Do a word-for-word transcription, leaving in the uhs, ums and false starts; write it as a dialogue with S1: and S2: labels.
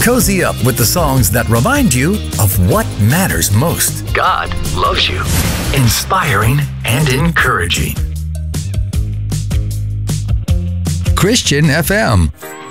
S1: Cozy up with the songs that remind you of what matters most. God loves you. Inspiring and encouraging. Christian F M.